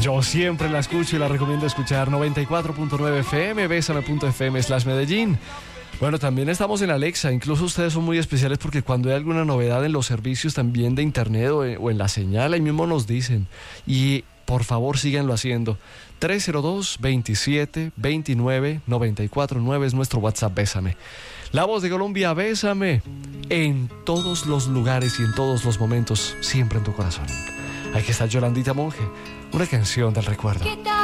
Yo siempre la escucho y la recomiendo escuchar. 94.9 FM, besame.fm/Medellín. Bueno, también estamos en Alexa. Incluso ustedes son muy especiales porque cuando hay alguna novedad en los servicios también de internet o en la señal, ahí mismo nos dicen. Y por favor, síganlo haciendo. 302-27-29-949 es nuestro WhatsApp, Bésame. La voz de Colombia, Bésame. En todos los lugares y en todos los momentos, siempre en tu corazón. Aquí está Yolandita Monge, una canción del recuerdo.